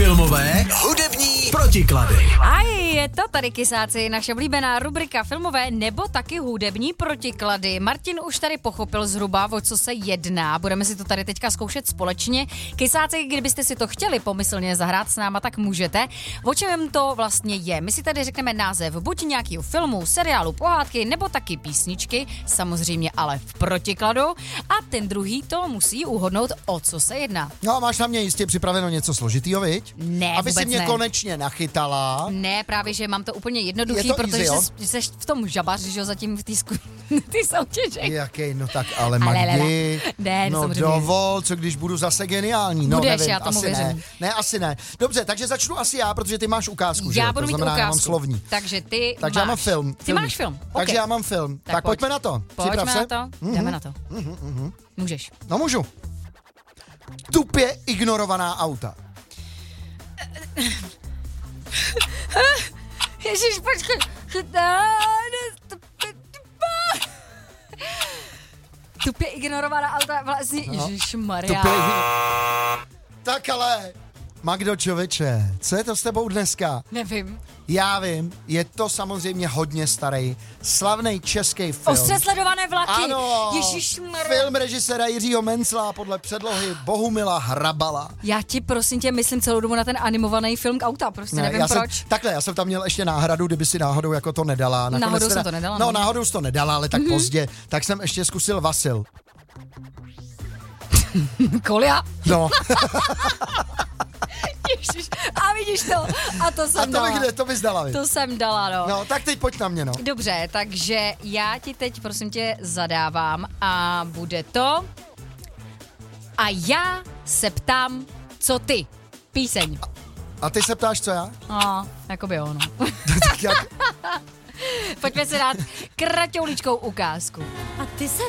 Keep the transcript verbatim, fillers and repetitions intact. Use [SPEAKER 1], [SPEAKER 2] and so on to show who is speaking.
[SPEAKER 1] Filmové hudební protiklady.
[SPEAKER 2] A je to tady, kysáci, naše oblíbená rubrika filmové nebo taky hudební protiklady. Martin už tady pochopil zhruba, o co se jedná. Budeme si to tady teďka zkoušet společně. Kysáci, kdybyste si to chtěli pomyslně zahrát s náma, tak můžete. O čem to vlastně je? My si tady řekneme název buď nějakého filmu, seriálu, pohádky nebo taky písničky, samozřejmě ale v protikladu. A ten druhý to musí uhodnout, o co se jedná.
[SPEAKER 3] No a máš na mě jistě připraveno něco složitýho, viď?
[SPEAKER 2] Ne,
[SPEAKER 3] Aby si mě
[SPEAKER 2] ne.
[SPEAKER 3] konečně nachytala.
[SPEAKER 2] Ne, právě, že mám to úplně jednoduchý,
[SPEAKER 3] to
[SPEAKER 2] protože
[SPEAKER 3] easy,
[SPEAKER 2] jsi, jsi v tom žabař, že jo, zatím v té sku... ty soutěži.
[SPEAKER 3] Jaký, no tak ale
[SPEAKER 2] Ale, ale,
[SPEAKER 3] Magdi,
[SPEAKER 2] ne,
[SPEAKER 3] no
[SPEAKER 2] samozřejmě.
[SPEAKER 3] dovol, co když budu zase geniální. No
[SPEAKER 2] Budeš,
[SPEAKER 3] nevím,
[SPEAKER 2] já tomu
[SPEAKER 3] asi
[SPEAKER 2] věřím.
[SPEAKER 3] ne. Ne, asi ne. Dobře, takže začnu asi já, protože ty máš ukázku, že?
[SPEAKER 2] Já
[SPEAKER 3] To
[SPEAKER 2] budu mít
[SPEAKER 3] znamená,
[SPEAKER 2] ukázku.
[SPEAKER 3] já mám slovní.
[SPEAKER 2] Takže ty
[SPEAKER 3] Takže
[SPEAKER 2] máš.
[SPEAKER 3] já mám film.
[SPEAKER 2] Ty
[SPEAKER 3] filmík.
[SPEAKER 2] máš film.
[SPEAKER 3] Takže
[SPEAKER 2] okay.
[SPEAKER 3] já mám film. Tak, tak
[SPEAKER 2] pojď.
[SPEAKER 3] pojďme na to.
[SPEAKER 2] Pojďme
[SPEAKER 3] Připrav
[SPEAKER 2] na
[SPEAKER 3] se.
[SPEAKER 2] to.
[SPEAKER 3] Mm-hmm.
[SPEAKER 2] Jdeme na to.
[SPEAKER 3] Mm-hmm, mm-hmm.
[SPEAKER 2] Můžeš.
[SPEAKER 3] No můžu. Tupě ignorovaná auta.
[SPEAKER 2] Ježiš, počkej. Tupě ignorovaná auta, vlastně,
[SPEAKER 3] No.
[SPEAKER 2] ježišmarja.
[SPEAKER 3] Tupě Tak ale, Magdo člověče, co je to s tebou dneska?
[SPEAKER 2] Nevím.
[SPEAKER 3] Já vím, je to samozřejmě hodně starý, slavný český film.
[SPEAKER 2] Ostře sledované vlaky.
[SPEAKER 3] Ano,
[SPEAKER 2] Ježišmarja.
[SPEAKER 3] film režiséra Jiřího Mencla podle předlohy Bohumila Hrabala.
[SPEAKER 2] Já ti prosím tě myslím celou dobu na ten animovaný film k auta, prostě ne, nevím
[SPEAKER 3] já
[SPEAKER 2] proč.
[SPEAKER 3] Jsem, takhle, já jsem tam měl ještě náhradu, kdyby si náhodou jako to nedala. Nakonec
[SPEAKER 2] Náhodou
[SPEAKER 3] teda,
[SPEAKER 2] jsem to nedala,
[SPEAKER 3] No,
[SPEAKER 2] no.
[SPEAKER 3] náhodou jsi to nedala, ale tak mm-hmm. pozdě. Tak jsem ještě zkusil Vasil.
[SPEAKER 2] Kolia.
[SPEAKER 3] No.
[SPEAKER 2] Ježiš, a vidíš to, a to jsem
[SPEAKER 3] A to
[SPEAKER 2] dala.
[SPEAKER 3] bych kde, to bys dala, vy.
[SPEAKER 2] To jsem dala, no.
[SPEAKER 3] No, tak teď pojď na mě, no.
[SPEAKER 2] Dobře, takže já ti teď, prosím tě, zadávám a bude to a já se ptám, co ty. Píseň.
[SPEAKER 3] A ty se ptáš, co já?
[SPEAKER 2] No, jakoby jo, no.
[SPEAKER 3] Tak jak?
[SPEAKER 2] Pojďme si dát kratouličkou ukázku. A ty se